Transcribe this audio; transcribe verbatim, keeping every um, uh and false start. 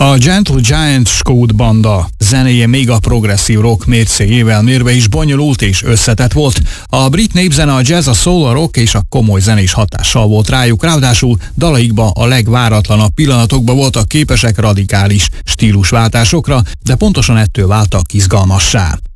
A Gentle Giant Scout banda zenéje még a progresszív rock mércéjével mérve is bonyolult és összetett volt. A brit népzene, a jazz, a soul, a rock és a komoly zenés hatással volt rájuk, ráadásul dalaikba a legváratlanabb pillanatokban voltak képesek radikális stílusváltásokra, de pontosan ettől váltak izgalmassá.